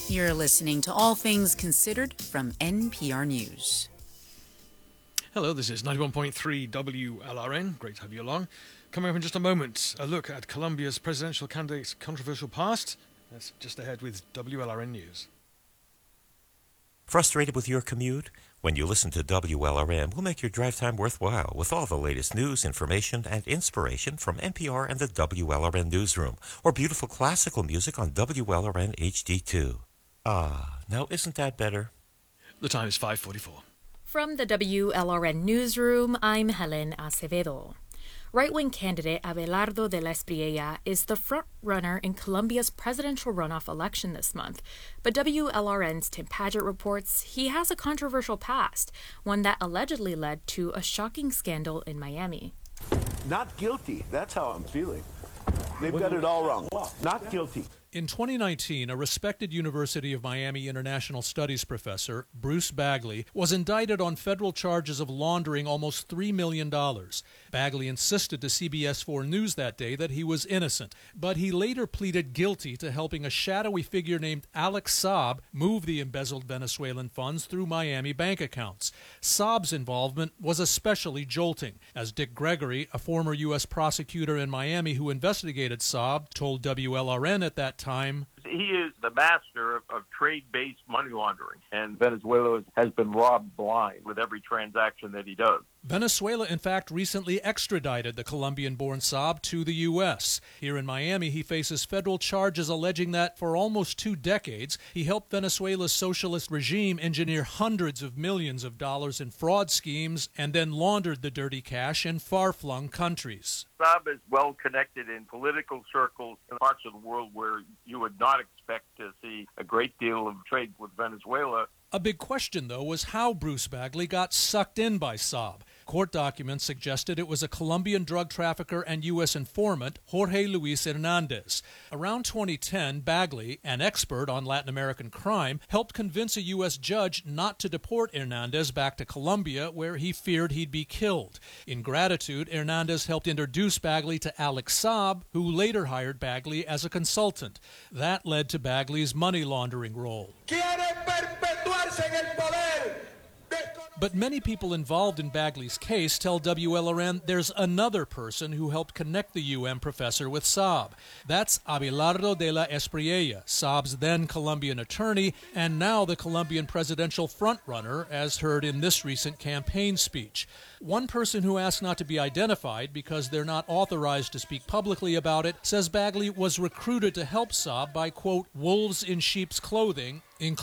You're listening to All Things Considered from NPR News. Hello, this is 91.3 WLRN. Great to have you along. Coming up in just a moment, a look at Colombia's presidential candidate's controversial past. That's just ahead with WLRN News. Frustrated with your commute? When you listen to WLRN, we'll make your drive time worthwhile with all the latest news, information, and inspiration from NPR and the WLRN Newsroom, or beautiful classical music on WLRN HD2. Ah, now isn't that better? The time is 5:44. From the WLRN Newsroom, I'm Helen Acevedo. Right-wing candidate Abelardo de la Espriella is the front-runner in Colombia's presidential runoff election this month. But WLRN's Tim Padgett reports he has a controversial past, one that allegedly led to a shocking scandal in Miami. Not guilty. That's how I'm feeling. They've got it all wrong. Not guilty. In 2019, a respected University of Miami International Studies professor, Bruce Bagley, was indicted on federal charges of laundering almost $3 million. Bagley insisted to CBS 4 News that day that he was innocent, but he later pleaded guilty to helping a shadowy figure named Alex Saab move the embezzled Venezuelan funds through Miami bank accounts. Saab's involvement was especially jolting, as Dick Gregory, a former U.S. prosecutor in Miami who investigated Saab, told WLRN at that time. He is the master of trade-based money laundering, and Venezuela has been robbed blind with every transaction that he does. Venezuela, in fact, recently extradited the Colombian-born Saab to the U.S. Here in Miami, he faces federal charges alleging that for almost 2 decades, he helped Venezuela's socialist regime engineer hundreds of millions of dollars in fraud schemes and then laundered the dirty cash in far-flung countries. Saab is well connected in political circles in parts of the world where you would not expect to see a great deal of trade with Venezuela. A big question, though, was how Bruce Bagley got sucked in by Saab. Court documents suggested it was a Colombian drug trafficker and U.S. informant, Jorge Luis Hernandez. Around 2010, Bagley, an expert on Latin American crime, helped convince a U.S. judge not to deport Hernandez back to Colombia, where he feared he'd be killed. In gratitude, Hernandez helped introduce Bagley to Alex Saab, who later hired Bagley as a consultant. That led to Bagley's money laundering role. But many people involved in Bagley's case tell WLRN there's another person who helped connect the UM professor with Saab. That's Abelardo de la Espriella, Saab's then Colombian attorney, and now the Colombian presidential frontrunner, as heard in this recent campaign speech. One person who asked not to be identified because they're not authorized to speak publicly about it says Bagley was recruited to help Saab by, quote, wolves in sheep's clothing, including